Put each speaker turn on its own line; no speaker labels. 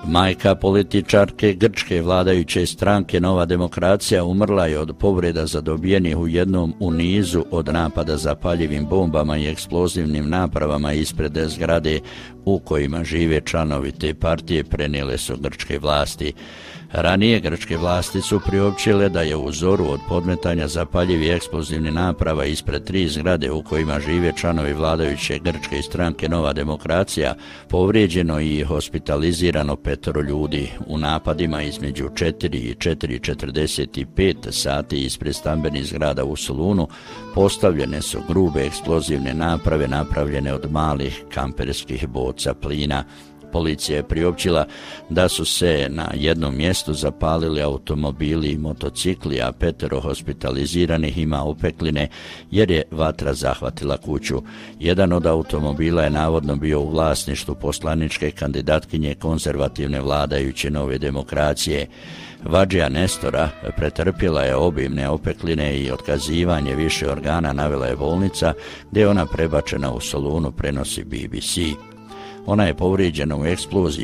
Majka političarke grčke vladajuće stranke Nova demokracija umrla je od povreda zadobijenih u jednom u nizu od napada zapaljivim bombama i eksplozivnim napravama ispred zgrade u kojima žive članovi te partije, prenijele su grčke vlasti. Ranije grčke vlasti su priopćile da je u zoru od podmetanja zapaljivih eksplozivnih naprava ispred 3 zgrade u kojima žive članovi vladajuće grčke stranke Nova demokracija povrijeđeno i hospitalizirano 5 ljudi. U napadima između 4 i 4:45 sati ispred stambenih zgrada u Solunu postavljene su grube eksplozivne naprave napravljene od malih kamperskih boca plina. Policija je priopćila da su se na jednom mjestu zapalili automobili i motocikli, a 5 hospitaliziranih ima opekline jer je vatra zahvatila kuću. Jedan od automobila je navodno bio u vlasništvu poslaničke kandidatkinje konzervativne vladajuće Nove demokracije. Vadžija Nestora pretrpjela je obimne opekline i otkazivanje više organa, navela je bolnica, gdje je ona prebačena u Solunu, prenosi BBC. Ona je povrijeđena u eksploziji